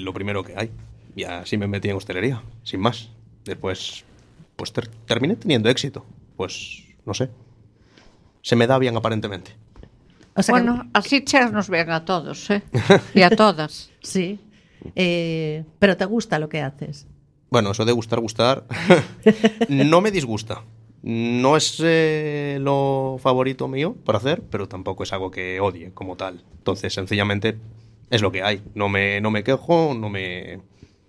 lo primero que hay. Y así me metí en hostelería, sin más. Después, pues terminé teniendo éxito. Pues, no sé. Se me da bien aparentemente. O sea Bueno, así nos ven a todos, ¿eh? Y a todas. Sí. Pero te gusta lo que haces. Bueno, eso de gustar, no me disgusta. No es lo favorito mío por hacer, pero tampoco es algo que odie como tal. Entonces, sencillamente, es lo que hay. No me quejo, no me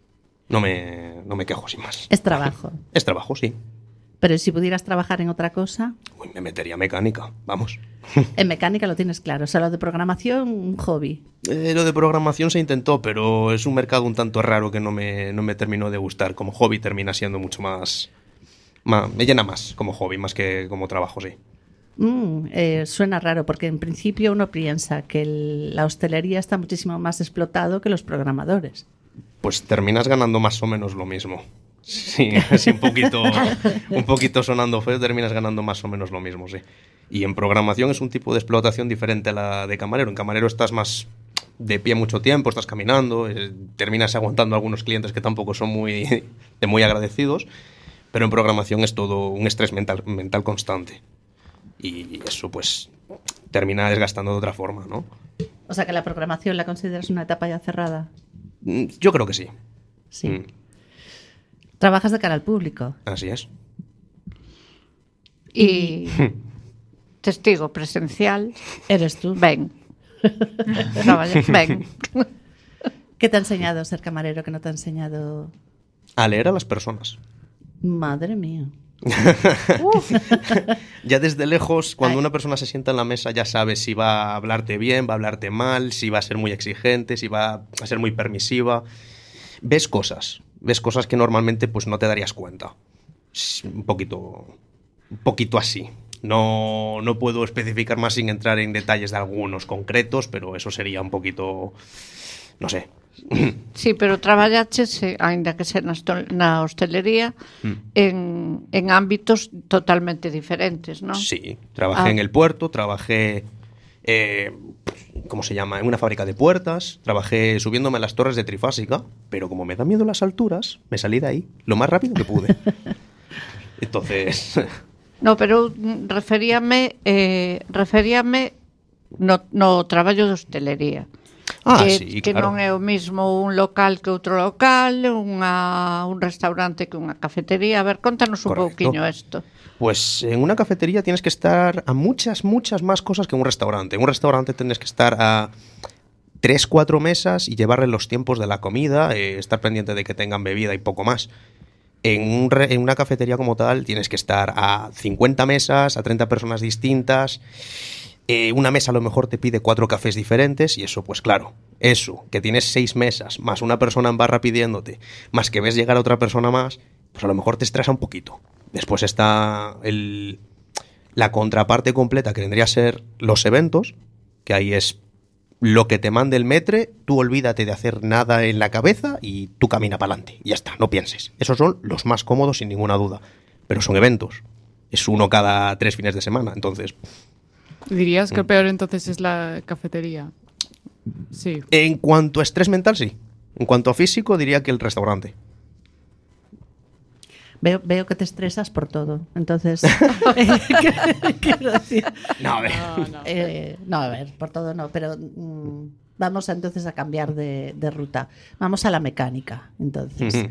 quejo sin más. Es trabajo. Es trabajo, sí. Pero si pudieras trabajar en otra cosa... Uy, me metería mecánica, vamos. En mecánica lo tienes claro. O sea, lo de programación, un hobby. Lo de programación se intentó, pero es un mercado un tanto raro que no me terminó de gustar. Como hobby termina siendo mucho más... me llena más como hobby, más que como trabajo, sí. Suena raro, porque en principio uno piensa que la hostelería está muchísimo más explotado que los programadores. Pues terminas ganando más o menos lo mismo. Sí, así un poquito sonando feo, terminas ganando más o menos lo mismo, sí. Y en programación es un tipo de explotación diferente a la de camarero. En camarero estás más de pie mucho tiempo, estás caminando, terminas aguantando a algunos clientes que tampoco son muy agradecidos, pero en programación es todo un estrés mental constante. Y eso pues termina desgastando de otra forma, ¿no? O sea, que la programación la consideras una etapa ya cerrada. Yo creo que sí. Sí. Trabajas de cara al público. Así es. Y testigo presencial. Eres tú. Ven. Ven. ¿Qué te ha enseñado ser camarero que no te ha enseñado? A leer a las personas. Madre mía. Ya desde lejos, cuando una persona se sienta en la mesa, ya sabes si va a hablarte bien, va a hablarte mal, si va a ser muy exigente, si va a ser muy permisiva. Ves cosas que normalmente pues no te darías cuenta. Es un poquito así. No puedo especificar más sin entrar en detalles de algunos concretos, pero eso sería un poquito, no sé. Sí, pero traballaches, ainda que sea na hostelería, en ámbitos totalmente diferentes, ¿no? Sí, trabajé en el puerto, trabajé, ¿cómo se llama? En una fábrica de puertas, trabajé subiéndome a las torres de Trifásica, pero como me da miedo las alturas, me salí de ahí lo más rápido que pude. Entonces... No, pero referíame no traballo de hostelería. Sí, que claro. non é o mismo un local que outro local, un restaurante que unha cafetería. A ver, contanos un pouquiño isto. Pues en una cafetería tienes que estar a muchas más cosas que en un restaurante. En un restaurante tienes que estar a 3-4 mesas y llevarle los tiempos de la comida, estar pendiente de que tengan bebida y poco más. En una cafetería como tal tienes que estar a 50 mesas, a 30 personas distintas. Una mesa a lo mejor te pide 4 cafés diferentes y eso, pues claro, eso, que tienes 6 mesas, más una persona en barra pidiéndote, más que ves llegar a otra persona más, pues a lo mejor te estresa un poquito. Después está la contraparte completa, que vendría a ser los eventos, que ahí es lo que te mande el metre, tú olvídate de hacer nada en la cabeza y tú camina para adelante, y ya está, no pienses. Esos son los más cómodos sin ninguna duda, pero son eventos, es uno cada 3 fines de semana, entonces... ¿Dirías que peor entonces es la cafetería? Sí. En cuanto a estrés mental, sí. En cuanto a físico, diría que el restaurante. Veo que te estresas por todo. Entonces, quiero decir... No, a ver. No, a ver, por todo no, pero vamos entonces a cambiar de ruta. Vamos a la mecánica, entonces.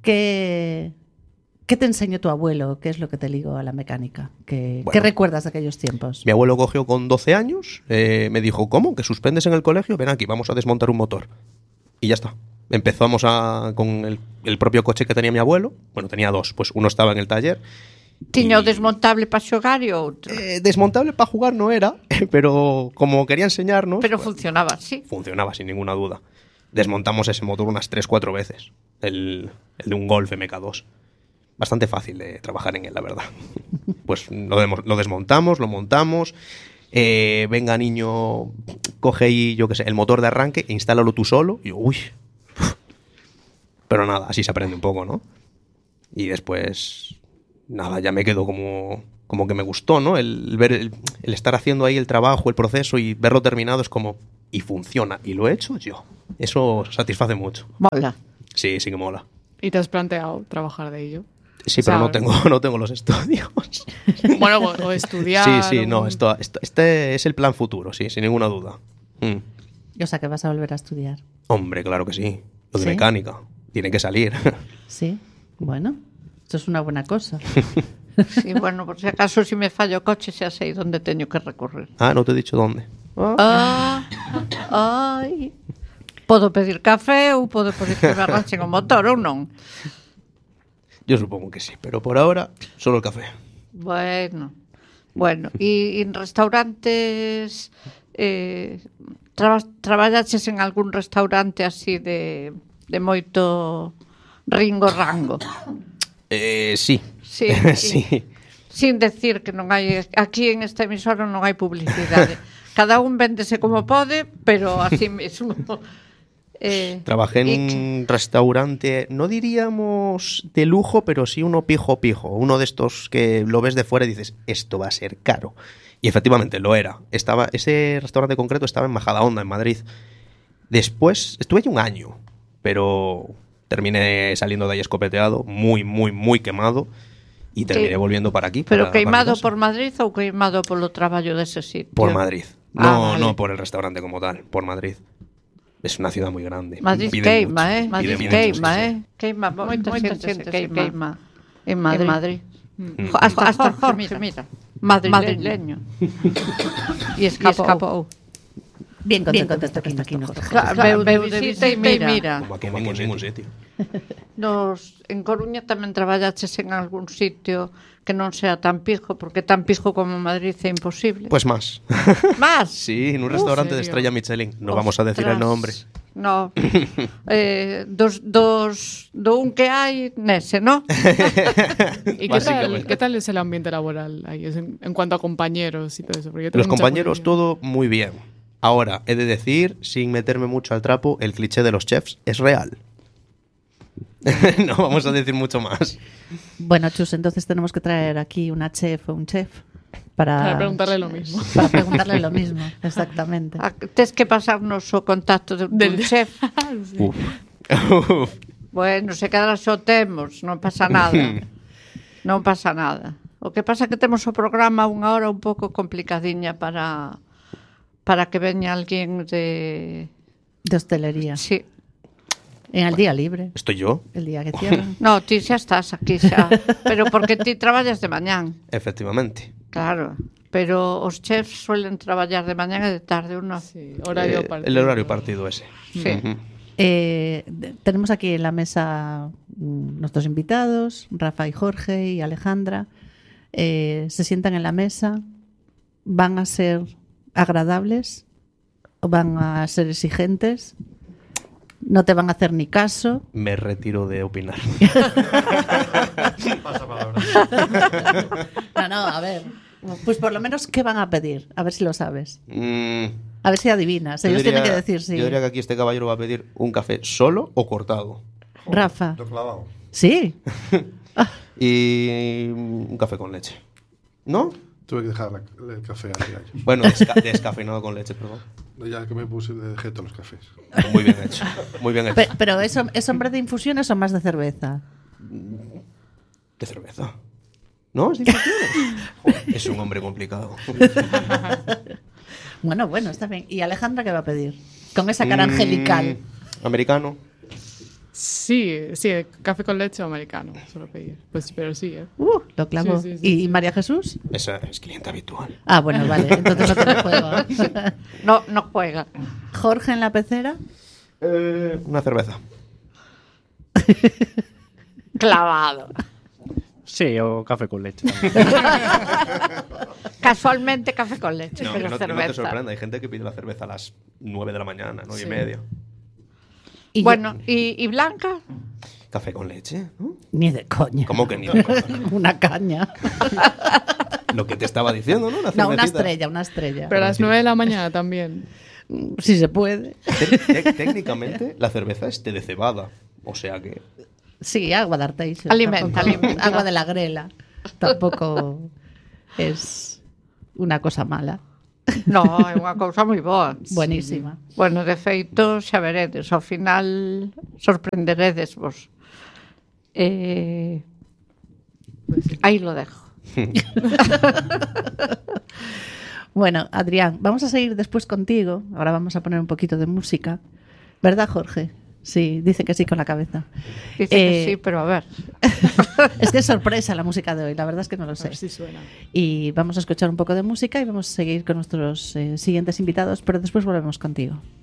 ¿Qué te enseñó tu abuelo? ¿Qué es lo que te ligó a la mecánica? ¿Qué recuerdas de aquellos tiempos? Mi abuelo cogió con 12 años, me dijo, ¿cómo? ¿Que suspendes en el colegio? Ven aquí, vamos a desmontar un motor. Y ya está. Empezamos con el propio coche que tenía mi abuelo. Bueno, tenía 2, pues uno estaba en el taller. Tiña o desmontable para xogar e outro. Desmontable para jugar no era, pero como quería enseñarnos... Pero pues, funcionaba, sí. Funcionaba, sin ninguna duda. Desmontamos ese motor unas 3-4 veces. El de un Golf MK2. Bastante fácil de trabajar en él, la verdad. Pues lo desmontamos, lo montamos. Venga, niño, coge ahí, yo qué sé, el motor de arranque e instálalo tú solo. Y uy. Pero nada, así se aprende un poco, ¿no? Y después, nada, ya me quedo como como que me gustó, ¿no? El ver el estar haciendo ahí el trabajo, el proceso y verlo terminado es como, y funciona, y lo he hecho yo. Eso satisface mucho. Mola. Sí, sí que mola. ¿Y te has planteado trabajar de ello? Sí, pero no tengo los estudios. Bueno, o estudiar. Sí, no, este es el plan futuro, sí, sin ninguna duda. O sea, que vas a volver a estudiar. Hombre, claro que sí. Lo de ¿Sí? mecánica. Tiene que salir. Sí, bueno, eso es una buena cosa. Sí, bueno, por si acaso si me fallo o coche xa sei onde teño que recurrir. Ah, no te he dicho dónde. Ai. Podo pedir café ou podo pedir que me arranchen o motor ou non? Yo supongo que sí, pero por ahora solo el café. Bueno, e en restaurantes traballaches en algún restaurante así de moito rango? Sí. Sí, Sí. Sin decir que non hai aquí en esta emisora non hai publicidade. Cada un véndese como pode, pero así mesmo. Trabajé en un restaurante, no diríamos de lujo, pero sí uno pijo. Uno de estos que lo ves de fuera y dices, esto va a ser caro. Y efectivamente lo era. Ese restaurante concreto estaba en Majadahonda, en Madrid. Después estuve allí un año, pero terminé saliendo de ahí escopeteado, muy quemado. Y terminé volviendo para aquí. Pero queimado para por Madrid ou queimado polo traballo dese sitio? Por Madrid. No, Vale. no por el restaurante como tal, por Madrid. Es una ciudad muy grande. Madrid Pide queima, mucho, Madrid pide queima, mucho, sí, sí. Queima, moita xente se queima en Madrid. Mm. Hasta Jorge, mira, madrileño. E escapou. Bien contento de estar aquí nuestro Jorge. Veu de visita e mira. Como aquí en ningún sitio. En Coruña tamén traballaches en algún sitio que non sea tan pijo, porque tan pijo como Madrid é imposible. Pues más. Más. Sí, en un restaurante de ¿serio? estrella Michelin. No vamos a decir el nombre. No. Do un que hai nese, ¿no? ¿Y Básicamente. qué tal es el ambiente laboral ahí? En cuanto a compañeros y todo eso. Porque yo tengo Los mucha compañeros, curiosidad. todo muy bien. Ahora, he de decir, sin meterme mucho al trapo, el cliché de los chefs es real. No vamos a decir mucho más. Bueno, Chus, entonces tenemos que traer aquí una chef o un chef para preguntarle lo mismo. Para preguntarle lo mismo, exactamente. Tes que pasarnos o contacto del chef. Uf. Bueno, se quedara xo temos, non pasa nada. Non pasa nada. O que pasa é que temos o programa unha hora un pouco complicadiña para que veña alguén de hostelería. Sí. En el día libre. ¿Estoy yo? El día que cierran. No, ti xa estás aquí xa. Pero porque ti traballas de mañán. Efectivamente. Claro. Pero os chefs suelen traballar de mañán e de tarde, ou non? Sí, horario partido. El horario partido ese. Sí. Ujú. Tenemos aquí en la mesa nuestros invitados, Rafa y Jorge y Alejandra. Se sientan en la mesa. ¿Van a ser agradables? ¿O van a ser exigentes? ¿No te van a hacer ni caso? Me retiro de opinar. Pasa palabra. No, a ver. Pues por lo menos, ¿qué van a pedir? A ver si lo sabes. Mm, A ver si adivinas. yo Ellos diría- tienen que decir sí. Yo diría que aquí este caballero va a pedir un café solo o cortado. Rafa. Lo clavado. Sí. Y un café con leche. ¿No? Tuve que dejar el café al gallo. Bueno, descafeinado con leche, perdón. Ya que me puse, dejé todos los cafés. Muy bien hecho. Muy bien hecho. Pero ¿eso es hombre de infusiones o más de cerveza? De cerveza. ¿No? ¿Es de infusiones? Joder, es un hombre complicado. Bueno, está bien. ¿Y Alejandra qué va a pedir? Con esa cara angelical. Americano. Sí, café con leche o americano, suelo pedir. Pues, pero sí, ¿eh? Lo clavó. Sí, ¿Y María Jesús? Esa es cliente habitual. Ah, bueno, vale. Entonces no te lo juego. No juega. Jorge en la pecera. Una cerveza. Clavado. Sí, o café con leche. Casualmente café con leche, No, pero que no te cerveza. sorprenda. Hay gente que pide la cerveza a las 9 de la mañana, 9 y Sí. media. Y Bueno, ¿y Blanca? Café con leche, ¿no? Ni de coña. ¿Cómo que ni de coña? Una caña. Lo que te estaba diciendo, ¿no? No, una estrella. Pero a las 9 de la mañana también. Si se puede. Técnicamente, la cerveza es té de cebada. O sea que... Sí, agua de Arteixo. Alimenta, Tampoco- alimenta. Agua de la grela. Tampoco... es una cosa mala. No, é unha cousa moi boa. Buenísima. Bueno, de feito, xa veredes, ao final sorprenderedes vos. Aí lo dejo. Bueno, Adrián, vamos a seguir después contigo. Ahora vamos a poner un poquito de música. ¿Verdad, Jorge? Sí, dice que sí con la cabeza. Dice que sí, pero a ver. Es que es sorpresa la música de hoy, la verdad es que no lo A sé. ver si suena. Y vamos a escuchar un poco de música y vamos a seguir con nuestros siguientes invitados, pero después volvemos contigo.